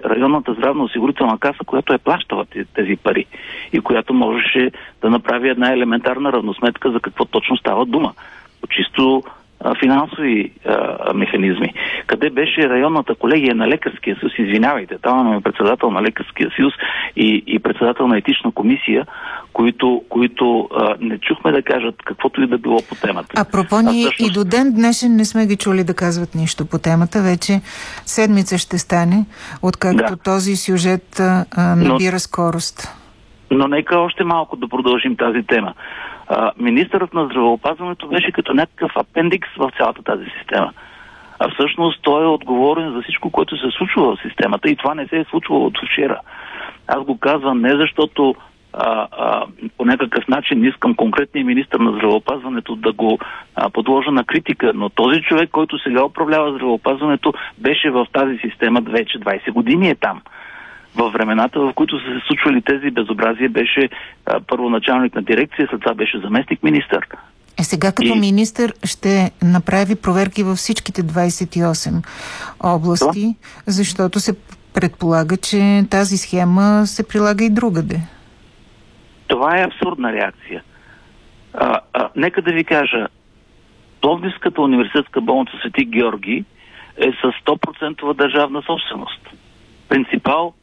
районната здравноосигурителна каса, която е плащала тези пари и която можеше да направи една елементарна равносметка за какво точно става дума. Чисто финансови механизми. Къде беше районната колегия на Лекарския съюз? Извинявайте, там имаме председател на Лекарския съюз и председател на етична комисия, които не чухме да кажат каквото и да било по темата. Апропо, ние и до ден днешен не сме ги чули да казват нищо по темата. Вече седмица ще стане, откакто този сюжет набира скорост. Но нека още малко да продължим тази тема. Министърът на здравеопазването беше като някакъв апендикс в цялата тази система. А всъщност той е отговорен за всичко, което се случва в системата и това не се е случвало от вчера. Аз го казвам не защото по някакъв начин искам конкретния министър на здравеопазването да го подложа на критика, но този човек, който сега управлява здравеопазването, беше в тази система вече 20 години е там. Във времената, в които са се случвали тези безобразия, беше първоначалник на дирекция, след това беше заместник министър. Сега като министър ще направи проверки във всичките 28 области, защото се предполага, че тази схема се прилага и другаде. Това е абсурдна реакция. Нека да ви кажа, Пловдивската университетска болница Свети Георги е с 100% държавна собственост. Принципал